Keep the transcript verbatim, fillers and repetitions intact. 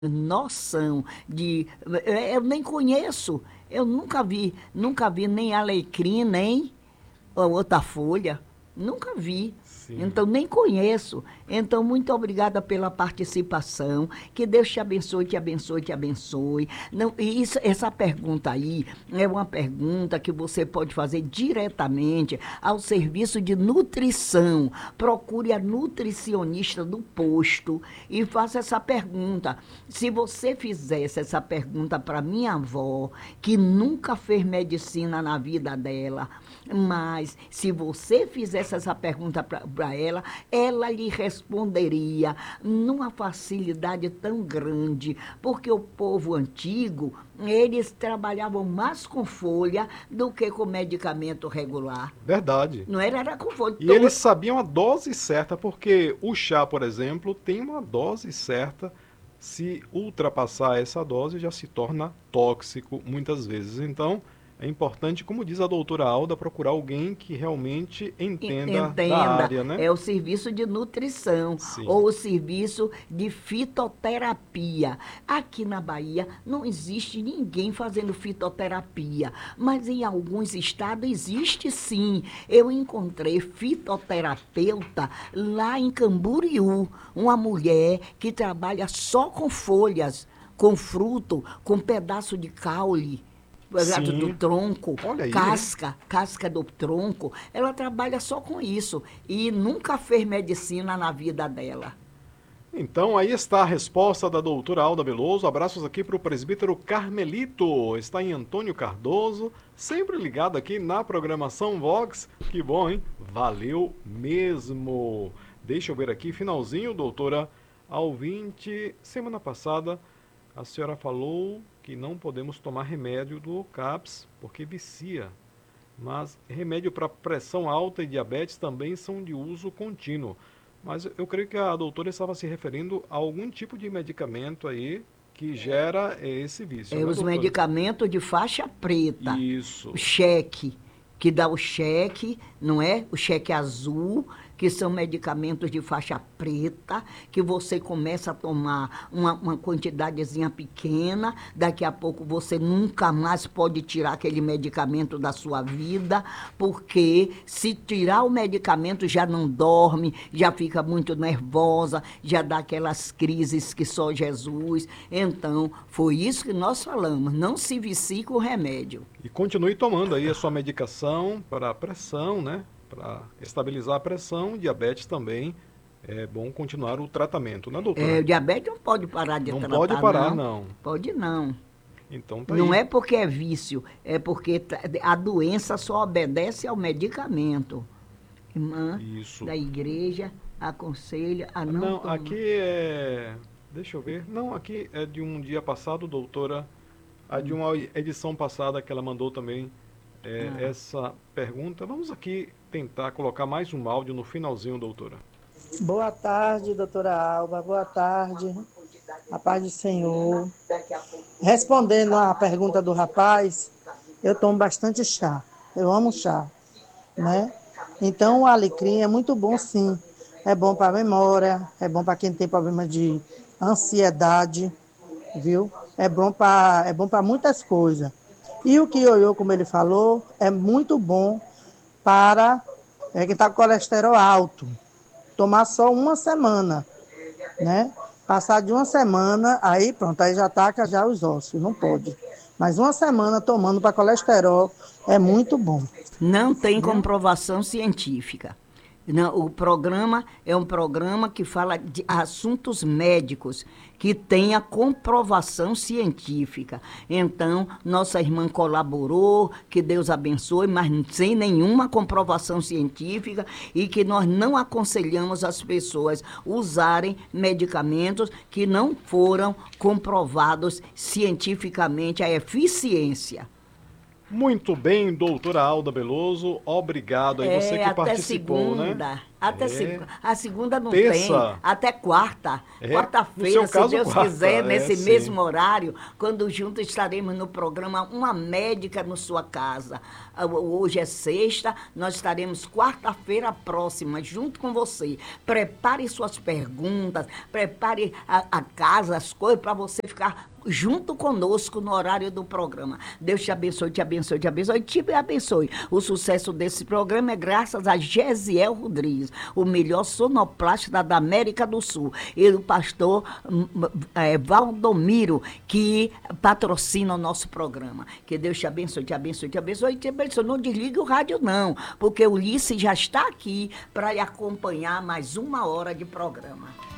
noção de. Eu nem conheço, eu nunca vi, nunca vi nem alecrim, nem a outra folha. Nunca vi. Sim. Então, nem conheço. Então, muito obrigada pela participação. Que Deus te abençoe, te abençoe, te abençoe. Não, e isso, essa pergunta aí é uma pergunta que você pode fazer diretamente ao serviço de nutrição. Procure a nutricionista do posto e faça essa pergunta. Se você fizesse essa pergunta para minha avó, que nunca fez medicina na vida dela, mas se você fizesse essa pergunta para ela, ela lhe responderia numa facilidade tão grande, porque o povo antigo, eles trabalhavam mais com folha do que com medicamento regular. Verdade. Não era, era com folha. E eles Todo, sabiam a dose certa, porque o chá, por exemplo, tem uma dose certa. Se ultrapassar essa dose, já se torna tóxico muitas vezes. Então, é importante, como diz a doutora Alda, procurar alguém que realmente entenda da entenda, área, né? é o serviço de nutrição Sim. ou o serviço de fitoterapia. Aqui na Bahia não existe ninguém fazendo fitoterapia, mas em alguns estados existe sim. Eu encontrei fitoterapeuta lá em Camboriú, uma mulher que trabalha só com folhas, com fruto, com pedaço de caule do Sim. tronco, Olha aí, hein? casca, casca do tronco, ela trabalha só com isso e nunca fez medicina na vida dela. Então, aí está a resposta da doutora Alda Veloso. Abraços aqui para o presbítero Carmelito. Está em Antônio Cardoso, sempre ligado aqui na programação Vox. Que bom, hein? Valeu mesmo. Deixa eu ver aqui, finalzinho, doutora Alvinte. Semana passada, a senhora falou que não podemos tomar remédio do CAPS porque vicia. Mas remédio para pressão alta e diabetes também são de uso contínuo. Mas eu creio que a doutora estava se referindo a algum tipo de medicamento aí que gera esse vício, É, né, os doutora? medicamentos de faixa preta, o Isso. cheque, que dá o cheque, não é? O cheque azul, que são medicamentos de faixa preta, que você começa a tomar uma, uma quantidadezinha pequena, daqui a pouco você nunca mais pode tirar aquele medicamento da sua vida, porque se tirar o medicamento já não dorme, já fica muito nervosa, já dá aquelas crises que só Jesus. Então, foi isso que nós falamos, não se vicie com o remédio. E continue tomando aí a sua medicação para a pressão, né? Para estabilizar a pressão, diabetes também. É bom continuar o tratamento, né, doutora? É, o diabetes não pode parar de Não pode tratar, parar, não. não. Pode não. Então tá Não aí. é porque é vício, é porque tá- a doença só obedece ao medicamento. Irmã Isso. da igreja aconselha a não Não, tomar. aqui é. Deixa eu ver. Não, aqui é de um dia passado, doutora. A de uma edição passada que ela mandou também é, Ah. essa pergunta. Vamos aqui tentar colocar mais um áudio no finalzinho, doutora. Boa tarde, doutora Alba. Boa tarde. A paz do Senhor. Respondendo à pergunta do rapaz, eu tomo bastante chá. Eu amo chá, né? Então, o alecrim é muito bom, sim. É bom para a memória, é bom para quem tem problema de ansiedade, viu? É bom para é bom para muitas coisas. E o ioiô, como ele falou, é muito bom para é, quem está com colesterol alto. Tomar só uma semana, né? Passar de uma semana, aí pronto, aí já ataca já os ossos, não pode. Mas uma semana tomando para colesterol é muito bom. Não tem Viu? comprovação científica. Não, o programa é um programa que fala de assuntos médicos, que tenha comprovação científica. Então, nossa irmã colaborou, que Deus abençoe, mas sem nenhuma comprovação científica e que nós não aconselhamos as pessoas usarem medicamentos que não foram comprovados cientificamente a eficiência. Muito bem, doutora Alda Veloso. Obrigado aí, você É, que até participou, né? segunda. Até É. segunda. A segunda não Terça. tem. Até quarta. É, no Quarta-feira, seu se caso, Deus quarta, quiser, é, nesse sim. mesmo horário, quando juntos estaremos no programa Uma Médica no Sua Casa. Ah, Hoje é sexta, nós estaremos quarta-feira próxima, junto com você. Prepare suas perguntas, prepare a, a casa, as coisas, para você ficar junto conosco no horário do programa. Deus te abençoe, te abençoe, te abençoe e te abençoe. O sucesso desse programa é graças a Gesiel Rodrigues, o melhor sonoplasta da América do Sul. E o pastor hum, é, Valdomiro, que patrocina o nosso programa. Que Deus te abençoe, te abençoe, te abençoe e te abençoe. Não desligue o rádio, não, porque o Ulisses já está aqui para lhe acompanhar mais uma hora de programa.